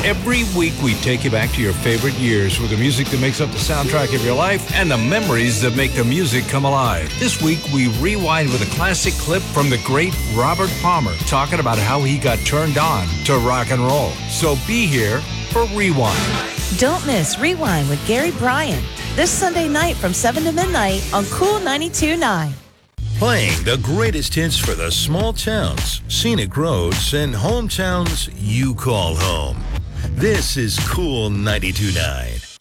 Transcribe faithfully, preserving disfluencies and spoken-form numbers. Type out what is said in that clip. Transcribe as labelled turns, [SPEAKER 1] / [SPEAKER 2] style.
[SPEAKER 1] Every week, we take you back to your favorite years with the music that makes up the soundtrack of your life and the memories that make the music come alive. This week, we rewind with a classic clip from the great Robert Palmer talking about how he got turned on to rock and roll. So be here for Rewind.
[SPEAKER 2] Don't miss Rewind with Gary Bryan this Sunday night from seven to midnight on Cool ninety-two point nine.
[SPEAKER 3] Playing the greatest hits for the small towns, scenic roads, and hometowns you call home. This is Cool ninety-two point nine.